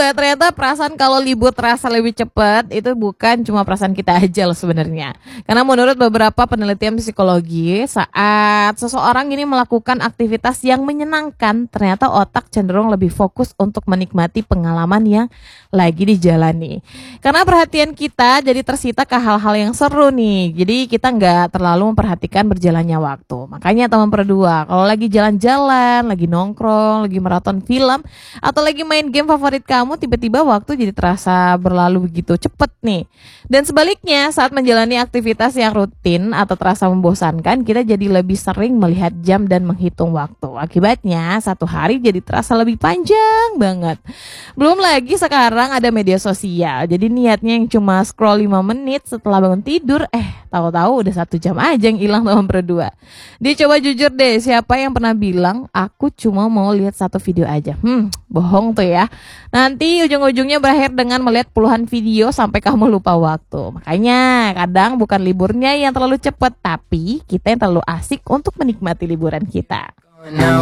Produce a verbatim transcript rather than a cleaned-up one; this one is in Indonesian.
berdua, ternyata perasaan kalau libur terasa lebih cepat itu bukan cuma perasaan kita aja loh sebenarnya. Karena menurut beberapa penelitian psikologi, saat seseorang ini melakukan aktivitas yang menyenangkan, ternyata otak cenderung lebih fokus untuk menikmati pengalaman yang lagi dijalani. Karena perhatian kita jadi tersita ke hal-hal yang seru nih. Jadi kita nggak terlalu memperhatikan berjalannya waktu. Makanya teman berdua, kalau lagi jalan-jalan, lagi nongkrong, lagi maraton film, atau lagi main game favorit kamu, tiba-tiba waktu jadi terasa berlalu begitu cepet nih. Dan sebaliknya, saat menjalani aktivitas yang rutin atau terasa membosankan, kita jadi lebih sering melihat jam dan menghitung waktu. Akibatnya, satu hari jadi terasa lebih panjang banget. Belum lagi sekarang ada media sosial. Jadi niatnya yang cuma scroll lima menit setelah bangun tidur, eh tahu-tahu udah satu jam aja yang hilang teman berdua. Dia coba jujur deh, siapa yang pernah bilang aku cuma mau lihat satu video aja? Hmm, bohong tuh ya. Nanti ujung-ujungnya berakhir dengan melihat puluhan video sampai kamu lupa waktu. Makanya kadang bukan liburnya yang terlalu cepat, tapi kita yang terlalu asik untuk menikmati liburan kita.